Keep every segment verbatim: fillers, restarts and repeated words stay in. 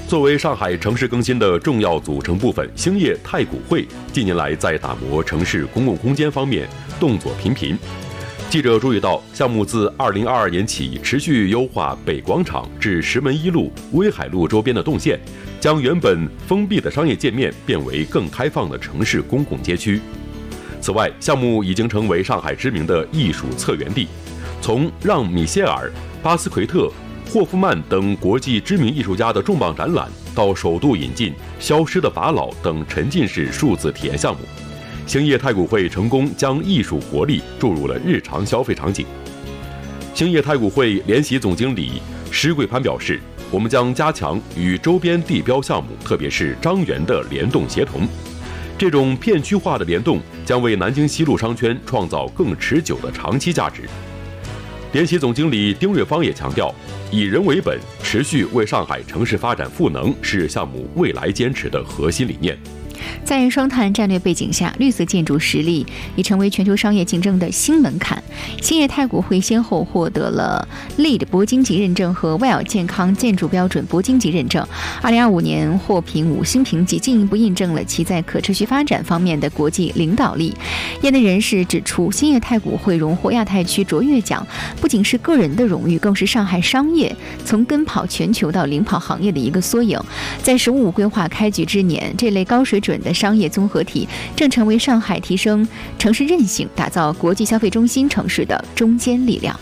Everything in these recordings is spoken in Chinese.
作为上海城市更新的重要组成部分，兴业太古汇近年来在打磨城市公共空间方面动作频频。记者注意到，项目自二零二二年起持续优化北广场至石门一路、威海路周边的动线，将原本封闭的商业界面变为更开放的城市公共街区。此外，项目已经成为上海知名的艺术策源地，从让·米歇尔、巴斯奎特、霍夫曼等国际知名艺术家的重磅展览，到首度引进《消失的法老》等沉浸式数字体验项目，兴业太古汇成功将艺术活力注入了日常消费场景。兴业太古汇联席总经理施桂潘表示，我们将加强与周边地标项目，特别是张园的联动协同。这种片区化的联动将为南京西路商圈创造更持久的长期价值。联席总经理丁瑞芳也强调，以人为本，持续为上海城市发展赋能是项目未来坚持的核心理念。 在双碳战略背景下，绿色建筑实力已成为全球商业竞争的新门槛。兴业太古汇先后获得了 L E E D 铂金级认证和 W E L L 健康建筑标准铂金级认证，二零二五年获评五星评级，进一步印证了其在可持续发展方面的国际领导力。业内人士指出，兴业太古汇荣获亚太区卓越奖，不仅是个人的荣誉，更是上海商业从跟跑全球到领跑行业的一个缩影。在“十五五”规划开局之年，这类高水准的商业综合体正成为上海提升城市韧性、打造国际消费中心城市的中坚力量。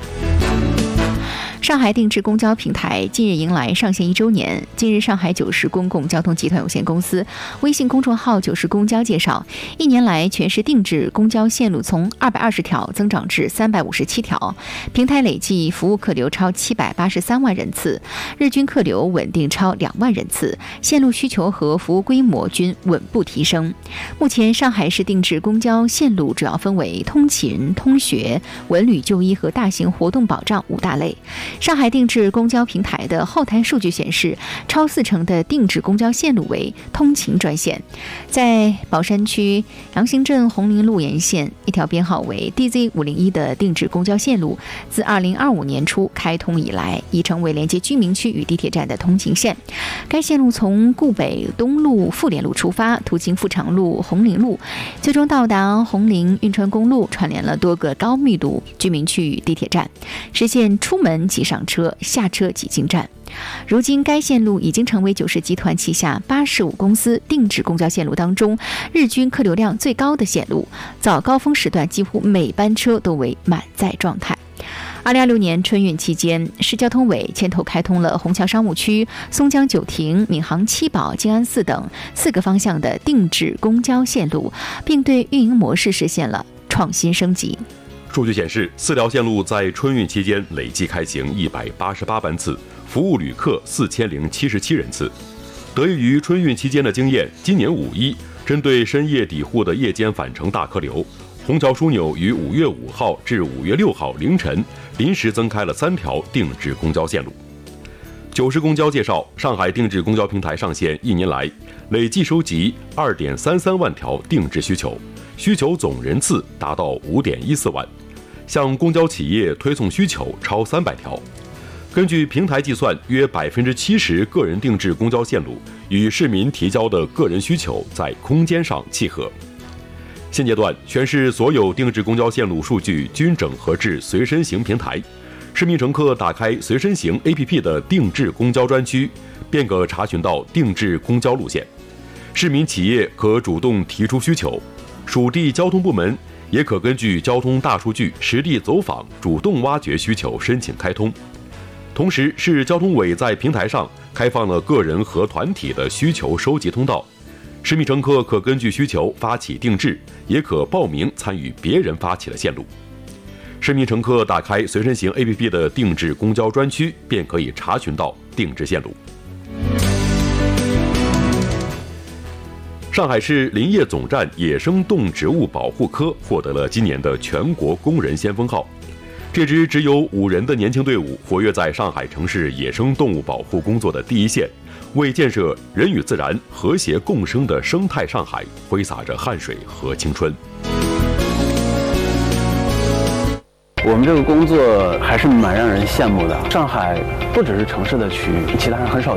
上海定制公交平台近日迎来上线一周年。近日，上海九十公共交通集团有限公司微信公众号“九十公交”介绍，一年来全市定制公交线路从二百二十条增长至三百五十七条，平台累计服务客流超七百八十三万人次，日均客流稳定超两万人次，线路需求和服务规模均稳步提升。目前，上海市定制公交线路主要分为通勤、通学、文旅就医和大型活动保障五大类。上海定制公交平台的后台数据显示，超四成的定制公交线路为通勤专线。在宝山区杨行镇红林路沿线，一条编号为 D Z 五零一 的定制公交线路，自二零二五年初开通以来，已成为连接居民区与地铁站的通勤线。该线路从固北东路妇联路出发，途经富长路、红林路，最终到达红林运川公路，串联了多个高密度居民区与地铁站，实现出门即上车，下车即进站。如今，该线路已经成为九十集团旗下八十五公司定制公交线路当中日均客流量最高的线路，早高峰时段几乎每班车都为满载状态。二零二六年春运期间，市交通委牵头开通了虹桥商务区、松江九亭、闵行七宝、静安寺等四个方向的定制公交线路，并对运营模式实现了创新升级。 数据显示，四条线路在春运期间累计开行一百八十八班次，服务旅客四千零七十七人次。得益于春运期间的经验，今年五一针对深夜抵沪的夜间返程大客流，虹桥枢纽于五月五号至五月六号凌晨临时增开了三条定制公交线路。九十公交介绍，上海定制公交平台上线一年来，累计收集二点三三万条定制需求，需求总人次达到五点一四万。向公交企业推送需求超三百条。根据平台计算，约百分之七十个人定制公交线路与市民提交的个人需求在空间上契合。现阶段，全市所有定制公交线路数据均整合至随身行平台，市民乘客打开随身行 A P P 的定制公交专区，便可查询到定制公交路线。市民企业可主动提出需求，属地交通部门也可根据交通大数据实地走访，主动挖掘需求，申请开通。同时，市交通委在平台上开放了个人和团体的需求收集通道，市民乘客可根据需求发起定制，也可报名参与别人发起的线路。市民乘客打开随身行 A P P 的定制公交专区，便可以查询到定制线路。上海市林业总站野生动植物保护科获得了今年的全国工人先锋号。这支只有五人的年轻队伍活跃在上海城市野生动物保护工作的第一线，为建设人与自然和谐共生的生态上海挥洒着汗水和青春。 我们这个工作还是蛮让人羡慕的。上海不只是城市的区域，其他人很少